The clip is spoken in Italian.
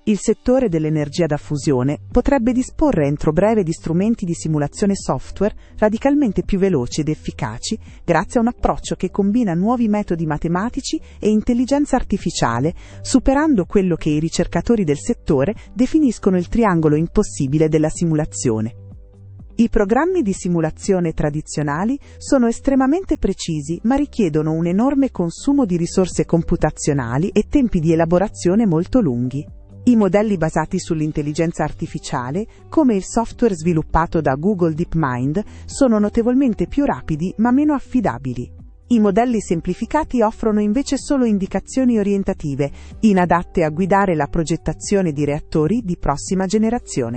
Il settore dell'energia da fusione potrebbe disporre entro breve di strumenti di simulazione software radicalmente più veloci ed efficaci grazie a un approccio che combina nuovi metodi matematici e intelligenza artificiale, superando quello che i ricercatori del settore definiscono il triangolo impossibile della simulazione. I programmi di simulazione tradizionali sono estremamente precisi ma richiedono un enorme consumo di risorse computazionali e tempi di elaborazione molto lunghi. I modelli basati sull'intelligenza artificiale, come il software sviluppato da Google DeepMind, sono notevolmente più rapidi ma meno affidabili. I modelli semplificati offrono invece solo indicazioni orientative, inadatte a guidare la progettazione di reattori di prossima generazione.